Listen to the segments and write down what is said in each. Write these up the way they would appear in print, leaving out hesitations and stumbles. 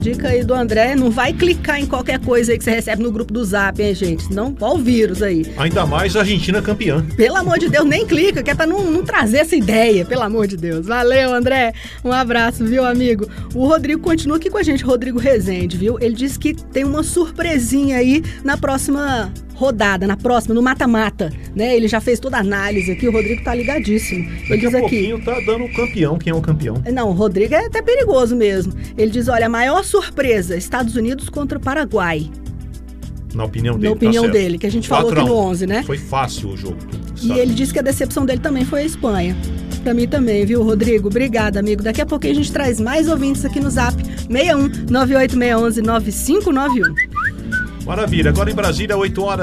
Dica aí do André, não vai clicar em qualquer coisa aí que você recebe no grupo do Zap, hein, gente? Não, ó o vírus aí. Ainda mais a Argentina campeã. Pelo amor de Deus, nem clica, que é pra não trazer essa ideia, pelo amor de Deus. Valeu, André. Um abraço, viu, amigo? O Rodrigo continua aqui com a gente, Rodrigo Rezende, viu? Ele disse que tem uma surpresinha aí na próxima rodada, no mata-mata, né? Ele já fez toda a análise aqui, o Rodrigo tá ligadíssimo. Ele diz aqui, tá dando o campeão, quem é o campeão? Não, o Rodrigo é até perigoso mesmo. Ele diz, olha, a maior surpresa, Estados Unidos contra o Paraguai. Na opinião dele. Na opinião dele, que a gente falou aqui no 11, né? Foi fácil o jogo. E ele disse que a decepção dele também foi a Espanha. Pra mim também, viu, Rodrigo? Obrigada, amigo. Daqui a pouquinho a gente traz mais ouvintes aqui no Zap 61 98611 9591. Maravilha, agora em Brasília,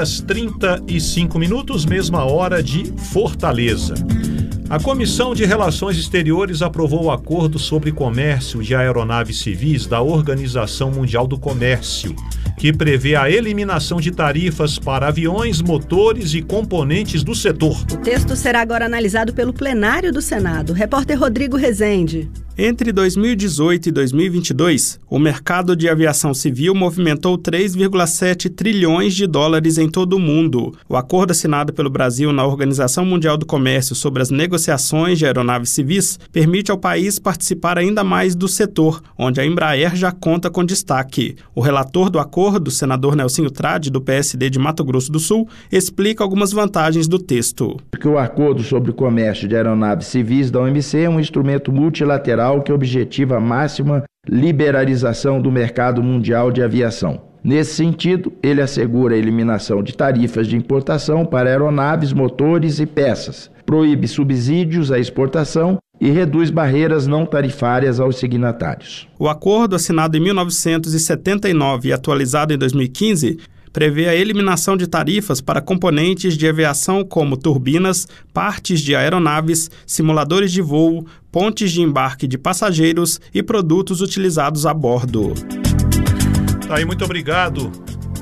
8h35, mesma hora de Fortaleza. A Comissão de Relações Exteriores aprovou o acordo sobre comércio de aeronaves civis da Organização Mundial do Comércio, que prevê a eliminação de tarifas para aviões, motores e componentes do setor. O texto será agora analisado pelo plenário do Senado. Repórter Rodrigo Rezende. Entre 2018 e 2022, o mercado de aviação civil movimentou 3,7 trilhões de dólares em todo o mundo. O acordo assinado pelo Brasil na Organização Mundial do Comércio sobre as negociações de aeronaves civis permite ao país participar ainda mais do setor, onde a Embraer já conta com destaque. O relator do acordo, o senador Nelsinho Trade, do PSD de Mato Grosso do Sul, explica algumas vantagens do texto. Porque o acordo sobre o comércio de aeronaves civis da OMC é um instrumento multilateral que objetiva a máxima liberalização do mercado mundial de aviação. Nesse sentido, ele assegura a eliminação de tarifas de importação para aeronaves, motores e peças, proíbe subsídios à exportação e reduz barreiras não tarifárias aos signatários. O acordo, assinado em 1979 e atualizado em 2015, prevê a eliminação de tarifas para componentes de aviação como turbinas, partes de aeronaves, simuladores de voo, pontes de embarque de passageiros e produtos utilizados a bordo. Tá aí, muito obrigado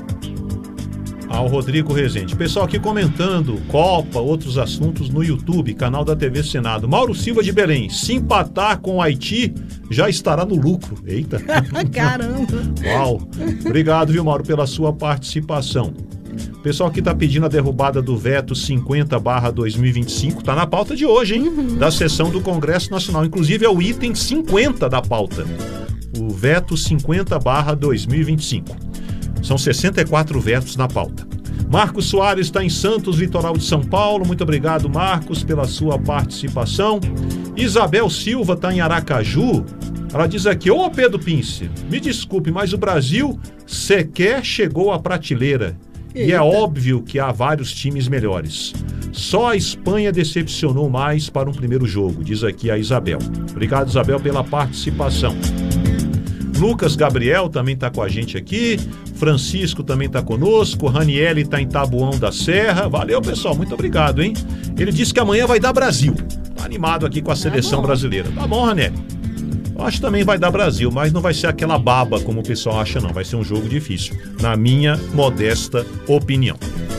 ao Rodrigo Rezende. Pessoal aqui comentando Copa, outros assuntos no YouTube, canal da TV Senado. Mauro Silva de Belém, se empatar com o Haiti, já estará no lucro. Eita! Caramba! Uau! Obrigado, viu, Mauro, pela sua participação. O pessoal aqui tá pedindo a derrubada do veto 50/2025, tá na pauta de hoje, hein? Da sessão do Congresso Nacional. Inclusive é o item 50 da pauta. O veto 50/2025. São 64 vetos na pauta. Marcos Soares está em Santos, litoral de São Paulo. Muito obrigado, Marcos, pela sua participação. Isabel Silva está em Aracaju. Ela diz aqui, ô Pedro Pince, me desculpe, mas o Brasil sequer chegou à prateleira. E é óbvio que há vários times melhores. Só a Espanha decepcionou mais para um primeiro jogo, diz aqui a Isabel. Obrigado, Isabel, pela participação. Lucas Gabriel também está com a gente aqui. Francisco também está conosco. Raniele está em Taboão da Serra. Valeu, pessoal. Muito obrigado, hein? Ele disse que amanhã vai dar Brasil. Tá animado aqui com a seleção brasileira. Tá bom, Raniele? Eu acho que também vai dar Brasil, mas não vai ser aquela baba como o pessoal acha, não. Vai ser um jogo difícil, na minha modesta opinião.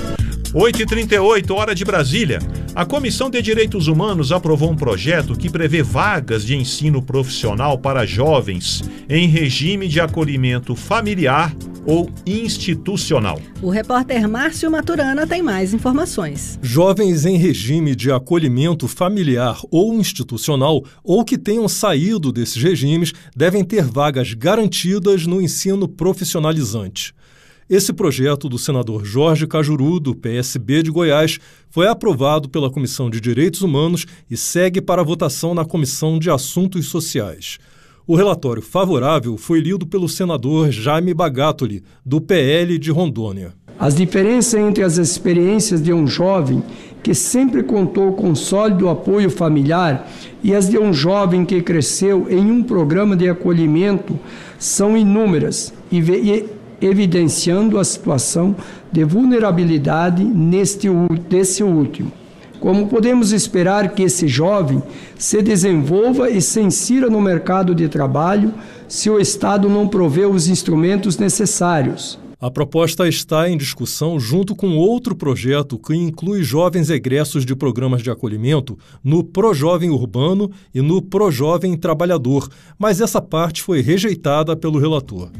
8h38, hora de Brasília. A Comissão de Direitos Humanos aprovou um projeto que prevê vagas de ensino profissional para jovens em regime de acolhimento familiar ou institucional. O repórter Márcio Maturana tem mais informações. Jovens em regime de acolhimento familiar ou institucional ou que tenham saído desses regimes devem ter vagas garantidas no ensino profissionalizante. Esse projeto do senador Jorge Cajuru, do PSB de Goiás, foi aprovado pela Comissão de Direitos Humanos e segue para votação na Comissão de Assuntos Sociais. O relatório favorável foi lido pelo senador Jaime Bagatoli, do PL de Rondônia. As diferenças entre as experiências de um jovem que sempre contou com sólido apoio familiar e as de um jovem que cresceu em um programa de acolhimento são inúmeras e evidenciando a situação de vulnerabilidade desse último. Como podemos esperar que esse jovem se desenvolva e se insira no mercado de trabalho se o Estado não prover os instrumentos necessários? A proposta está em discussão junto com outro projeto que inclui jovens egressos de programas de acolhimento no Projovem Urbano e no Projovem Trabalhador, mas essa parte foi rejeitada pelo relator.